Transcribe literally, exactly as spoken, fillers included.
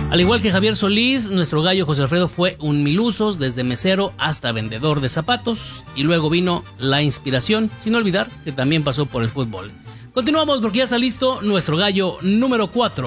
Al igual que Javier Solís, nuestro gallo José Alfredo fue un mil usos, desde mesero hasta vendedor de zapatos, y luego vino la inspiración, sin olvidar que también pasó por el fútbol. Continuamos porque ya está listo nuestro gallo número cuatro.